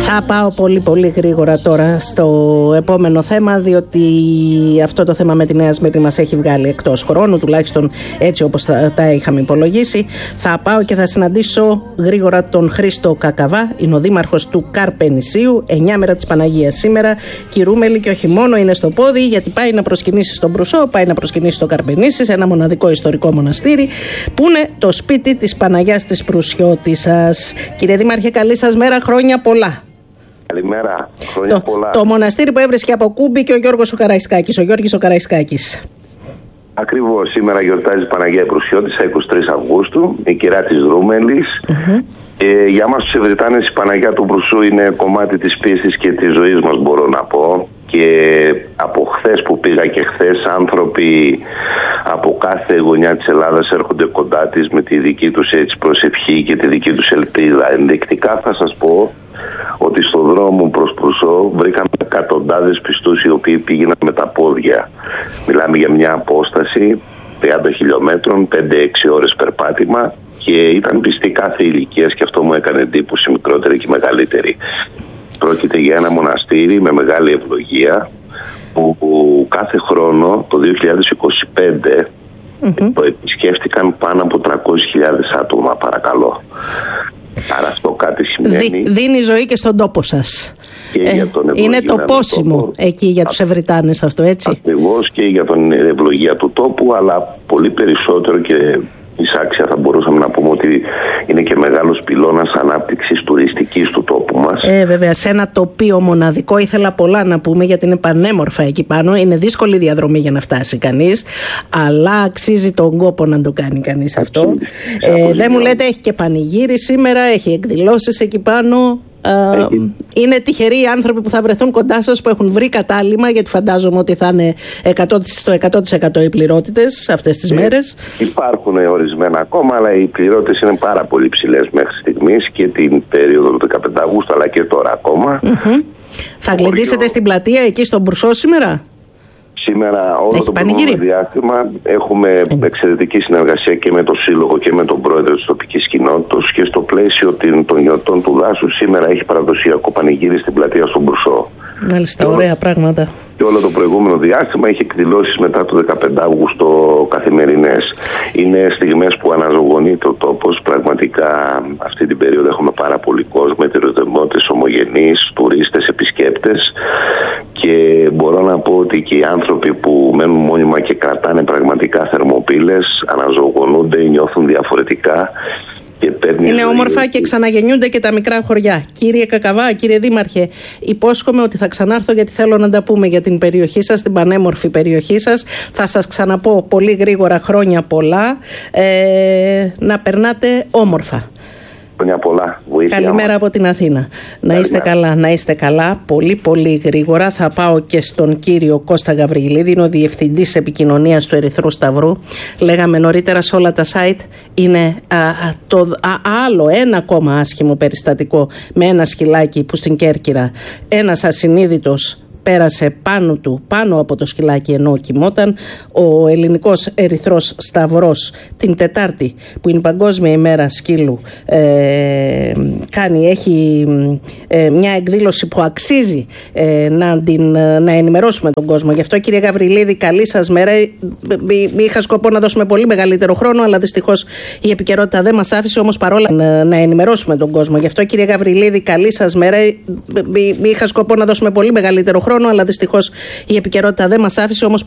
Θα πάω πολύ γρήγορα τώρα στο επόμενο θέμα, διότι αυτό το θέμα με τη Νέα Σμύρνη μας έχει βγάλει εκτός χρόνου, τουλάχιστον έτσι όπως τα είχαμε υπολογίσει. Θα πάω και θα συναντήσω γρήγορα τον Χρήστο Κακαβά, είναι ο δήμαρχος του Καρπενησίου. 9 μέρα της Παναγίας σήμερα, κυρούμελη και όχι μόνο, είναι στο πόδι, γιατί πάει να προσκυνήσει στον Προυσό, πάει να προσκυνήσει στο Καρπενήσι, σε ένα μοναδικό ιστορικό μοναστήρι, που είναι το σπίτι της Παναγιάς της Προυσιώτισσας. Κύριε Δήμαρχε, καλή σας μέρα, χρόνια πολλά. Καλημέρα, χρόνια πολλά. Το μοναστήρι που έβρισκε από Κούμπη και ο Γιώργος ο Καραϊσκάκης. Ακριβώς, σήμερα γιορτάζει η Παναγία Προυσιώτισσα, 23 Αυγούστου, η κυρά της Δρούμελης. Για μας τους Ευρυτάνες η Παναγιά του Προυσού είναι κομμάτι της πίστης και της ζωής μας, μπορώ να πω. Και από χθες που πήγα και χθες, άνθρωποι από κάθε γωνιά της Ελλάδας έρχονται κοντά της με τη δική τους έτσι προσευχή και τη δική τους ελπίδα. Ενδεικτικά θα σας πω ότι στον δρόμο προς Προυσό βρήκαμε εκατοντάδες πιστούς οι οποίοι πήγαιναν με τα πόδια. Μιλάμε για μια απόσταση 30 χιλιόμετρων, 5-6 ώρες περπάτημα, και ήταν πιστοί κάθε ηλικίας, και αυτό μου έκανε εντύπωση, μικρότερη και μεγαλύτερη. Πρόκειται για ένα μοναστήρι με μεγάλη ευλογία που κάθε χρόνο το 2025 το επισκέφτηκαν πάνω από 300.000 άτομα, παρακαλώ. Άρα αυτό κάτι σημαίνει. Δίνει ζωή και στον τόπο σας. Είναι το πόσιμο εκεί για τους Ευρυτάνες αυτό, έτσι. Ακριβώς, και για την ευλογία του τόπου, αλλά πολύ περισσότερο και εισάξια θα μπορούσαμε να πούμε ότι είναι και μεγάλος πυλώνας ανάπτυξης τουριστικής του τόπου μας. Βέβαια, σε ένα τοπίο μοναδικό, ήθελα πολλά να πούμε, γιατί είναι πανέμορφα εκεί πάνω. Είναι δύσκολη διαδρομή για να φτάσει κανείς, αλλά αξίζει τον κόπο να το κάνει κανείς αυτό. Δεν μου λέτε, έχει και πανηγύρι σήμερα, έχει εκδηλώσεις εκεί πάνω. Είναι τυχεροί οι άνθρωποι που θα βρεθούν κοντά σας, που έχουν βρει κατάλημα, γιατί φαντάζομαι ότι θα είναι στο 100% οι πληρότητες αυτές τις μέρες. Υπάρχουν ορισμένα ακόμα, αλλά οι πληρότητες είναι πάρα πολύ ψηλές μέχρι στιγμής, και την περίοδο του 15 Αυγούστου, αλλά και τώρα ακόμα. Θα γλεντήσετε στην πλατεία εκεί στον Προυσό σήμερα? Σήμερα όλο το προηγούμενο διάστημα έχουμε εξαιρετική συνεργασία και με το Σύλλογο και με τον Πρόεδρο της τοπικής κοινότητας, και στο πλαίσιο των γιορτών του δάσους σήμερα έχει παραδοσιακό πανηγύρι στην πλατεία στον Προυσό. Μάλιστα, ωραία πράγματα. Και όλο το προηγούμενο διάστημα έχει εκδηλώσεις μετά το 15 Αύγουστο καθημερινές. Είναι στιγμές που αναζωογονείται ο τόπος. Πραγματικά αυτή την περίοδο έχουμε πάρα πολύ κόσμο, ετεροδεμότες, ομογενείς, τουρίστες, επισκέπτες, και μπορώ να πω ότι και οι άνθρωποι που μένουν μόνιμα και κρατάνε πραγματικά θερμοπύλες αναζωογονούνται, νιώθουν διαφορετικά. Είναι όμορφα και ξαναγεννιούνται και τα μικρά χωριά. Κύριε Κακαβά, κύριε Δήμαρχε, υπόσχομαι ότι θα ξανάρθω, γιατί θέλω να τα πούμε για την περιοχή σας, την πανέμορφη περιοχή σας. Θα σας ξαναπώ πολύ γρήγορα, χρόνια πολλά. Να περνάτε όμορφα. Πολλά. Καλημέρα από την Αθήνα. Να είστε καλά. Πολύ γρήγορα θα πάω και στον κύριο Κώστα Γαβριλίδη, είναι ο Διευθυντής Επικοινωνίας του Ερυθρού Σταυρού. Λέγαμε νωρίτερα, σε όλα τα site είναι ένα ακόμα άσχημο περιστατικό με ένα σκυλάκι που στην Κέρκυρα ένας ασυνείδητος πέρασε πάνω από το σκυλάκι ενώ κοιμόταν. Ο Ελληνικός Ερυθρός Σταυρός την Τετάρτη, που είναι Παγκόσμια ημέρα σκύλου, έχει μια εκδήλωση που αξίζει να ενημερώσουμε τον κόσμο. Γι' αυτό, κύριε Γαβριλίδη, καλή σας μέρα. Είχα σκοπό να δώσουμε πολύ μεγαλύτερο χρόνο, αλλά δυστυχώς η επικαιρότητα δεν μας άφησε, όμως παρόλα να ενημερώσουμε τον κόσμο. Γι' αυτό, κύριε Γαβριλίδη, καλή σας μέρα. Είχα σκοπό να δώσουμε πολύ μεγαλύτερο χρόνο, αλλά δυστυχώς η επικαιρότητα δεν μας άφησε, όμως